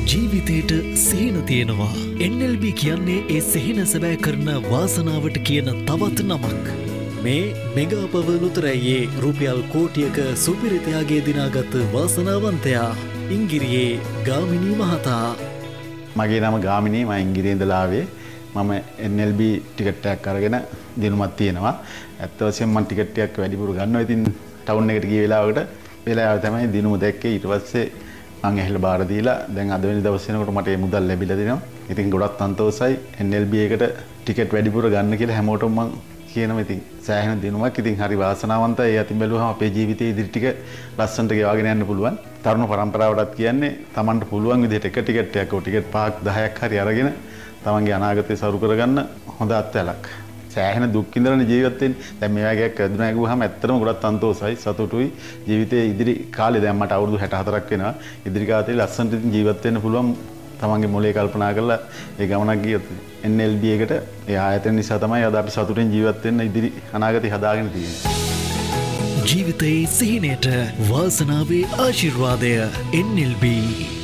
ජීවිතේට සිහින තියෙනවා. NLB කියන්නේ ඒ සිහින සැබෑ කරන වාසනාවට කියන තවත් නමක්. මේ මෙගා පවනුතරයේ රුපියල් කෝටියක සුපිරිතයාගේ දිනාගත් වාසනාවන්තයා ඉංගිරියේ ගාමිණී මහතා. මගේ නම ගාමිණී, මම ඉංගිරියේ ඉඳලා ආවේ. මම NLB ටිකට් එකක් අරගෙන දිනුමක් තියෙනවා. ඇත්ත වශයෙන්ම මම ටිකට් එකක් වැඩිපුර ගන්නවා. ඉතින් ටවුන් එකට ගිය වෙලාව තමයි දිනුම දැක්කේ. ඊට පස්සේ මම ඇහිලා බාර දීලා දැන් අද වෙනි දවස් වෙනකොට මට මේ මුදල් ලැබිලා දෙනවා. ඉතින් ගොඩක් සන්තෝෂයි NLB එකට ටිකට් වැඩිපුර ගන්න කියලා හැමෝටම මම කියනවා. ඉතින් සෑහෙන දිනුමක්. ඉතින් හරි වාසනාවන්තයි. ඒ අතින් බැලුවහම අපේ ජීවිතයේ ඉදිරි ටික ලස්සනට ගෙවාගෙන යන්න පුළුවන්. තරුණ පරම්පරාවටත් කියන්නේ Tamanට පුළුවන් විදිහට එක ටිකට් එකක් ටිකට් 5ක් 10ක් හරි අරගෙන තමන්ගේ අනාගතය සරු කරගන්න හොඳ අත්දැකීමක්. සෑහෙන දුක් විඳලා ජීවත් වෙන්නේ. දැන් මේ වගේක් ඇදුණා ගිහුවාම ඇත්තටම ගොඩක් සන්තෝෂයි, සතුටුයි. ජීවිතයේ ඉදිරි කාලේ දැන් මට අවුරුදු 64ක් වෙනවා. ඉදිරි කාලේ ලස්සනට ජීවත් වෙන්න පුළුවන්. තමන්ගේ මොලේ කල්පනා කරලා ඒ ගමනක් ගියොත් NLB එකට ඒ ආයතන නිසා තමයි අද අපි සතුටින් ජීවත් වෙන්න ඉදිරි අනාගතය හදාගෙන තියෙන්නේ. ජීවිතයේ සිහිනයට වාසනාවේ ආශිර්වාදය NLB.